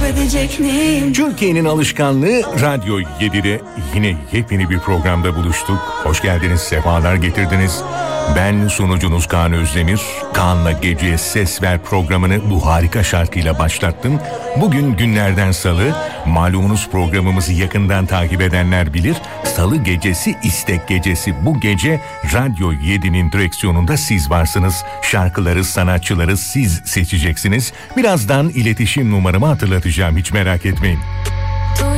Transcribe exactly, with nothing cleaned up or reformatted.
edecek neyim? Türkiye'nin alışkanlığı Radyo yedide yine yepyeni bir programda buluştuk. Hoş geldiniz, sefalar getirdiniz. Ben sunucunuz Kaan Özdemir. Kaan'la Geceye Ses Ver programını bu harika şarkıyla başlattım. Bugün günlerden salı. Malumunuz programımızı yakından takip edenler bilir. Salı gecesi istek gecesi. Bu gece Radyo yedinin direksiyonunda siz varsınız. Şarkıları, sanatçıları siz seçeceksiniz. Birazdan iletişim numaramı hatırlatacağım, hiç merak etmeyin.